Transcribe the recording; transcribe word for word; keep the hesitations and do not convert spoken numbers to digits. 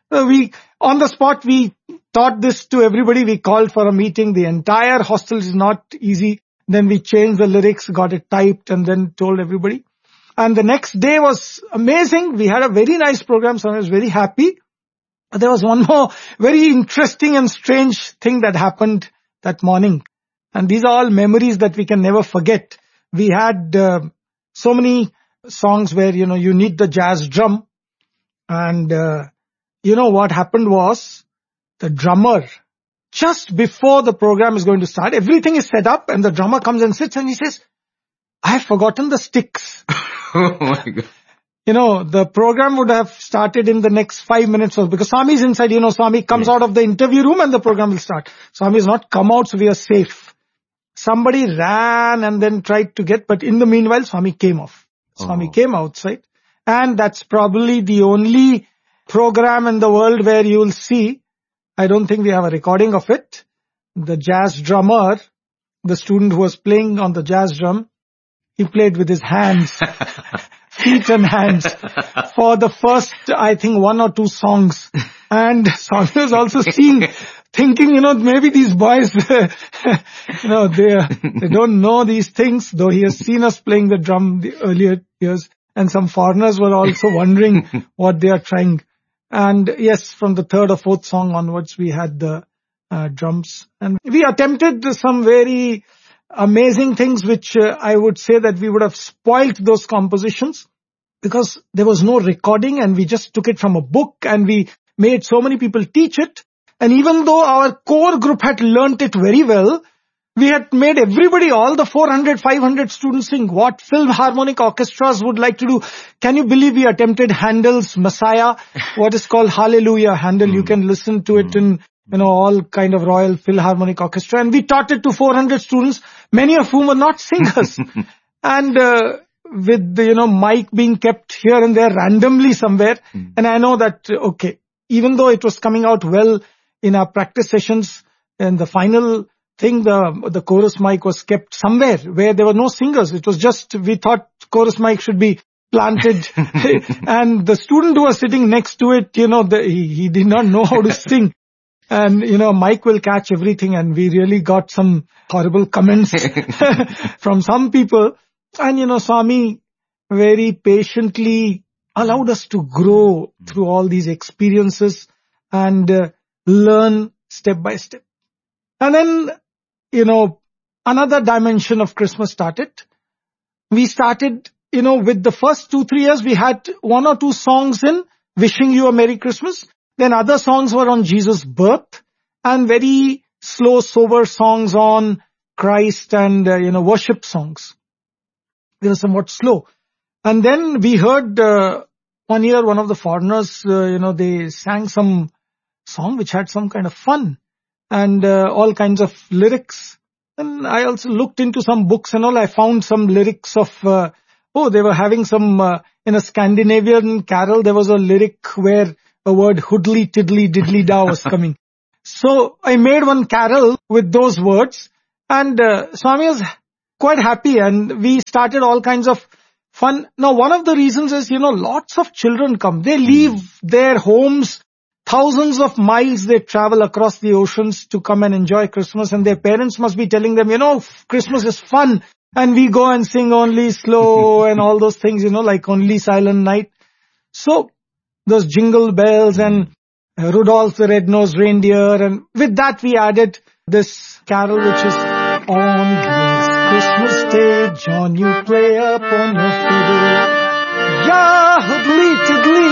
Uh, we, on the spot, we taught this to everybody. We called for a meeting. The entire hostel is not easy. Then we changed the lyrics, got it typed, and then told everybody. And the next day was amazing. We had a very nice program, so I was very happy. But there was one more very interesting and strange thing that happened that morning. And these are all memories that we can never forget. We had uh, so many songs where, you know, you need the jazz drum. And, uh, you know, what happened was the drummer, just before the program is going to start, everything is set up and the drummer comes and sits and he says, I've forgotten the sticks. Oh my God. You know, the program would have started in the next five minutes or because Swami is inside, you know, Swami comes Yes. out of the interview room and the program will start. Swami has not come out, so we are safe. Somebody ran and then tried to get, but in the meanwhile, Swami came off. Swami Oh. came outside. And that's probably the only program in the world where you will see, I don't think we have a recording of it, the jazz drummer, the student who was playing on the jazz drum, he played with his hands, feet and hands for the first, I think, one or two songs. And Swami was also seeing, thinking, you know, maybe these boys, you know, they, they don't know these things, though he has seen us playing the drum the earlier years. And some foreigners were also wondering what they are trying. And yes, from the third or fourth song onwards, we had the uh, drums. And we attempted some very amazing things, which uh, I would say that we would have spoilt those compositions because there was no recording and we just took it from a book and we made so many people teach it. And even though our core group had learnt it very well, we had made everybody, all the four hundred, five hundred students sing what Philharmonic orchestras would like to do. Can you believe we attempted Handel's Messiah, what is called Hallelujah Handel? Mm. You can listen to it in, you know, all kind of Royal Philharmonic Orchestra. And we taught it to four hundred students, many of whom were not singers. and uh, with the, you know, mic being kept here and there randomly somewhere. Mm. And I know that, okay, even though it was coming out well in our practice sessions and the final thing, the the chorus mic was kept somewhere where there were no singers. It was just, we thought chorus mic should be planted and the student who was sitting next to it, you know, the, he, he did not know how to sing. And, you know, mic will catch everything and we really got some horrible comments from some people. And, you know, Swami very patiently allowed us to grow through all these experiences and uh, learn step by step. And then, you know, another dimension of Christmas started. We started, you know, with the first two, three years, we had one or two songs in wishing you a Merry Christmas. Then other songs were on Jesus' birth and very slow, sober songs on Christ and, uh, you know, worship songs. They were somewhat slow. And then we heard uh, one year, one of the foreigners, uh, you know, they sang some song which had some kind of fun. And uh, all kinds of lyrics. And I also looked into some books and all. I found some lyrics of, uh, oh, they were having some, uh, in a Scandinavian carol, there was a lyric where a word hoodly tiddly diddly da was coming. So I made one carol with those words and uh, Swami was quite happy and we started all kinds of fun. Now one of the reasons is, you know, lots of children come. They leave their homes. Thousands of miles they travel across the oceans to come and enjoy Christmas and their parents must be telling them, you know, Christmas is fun and we go and sing Only Slow and all those things, you know, like Only Silent Night. So those jingle bells and Rudolph the Red-Nosed Reindeer, and with that we added this carol which is on this Christmas Day, John, you play upon your fiddle. Yeah, hoodly tiddly.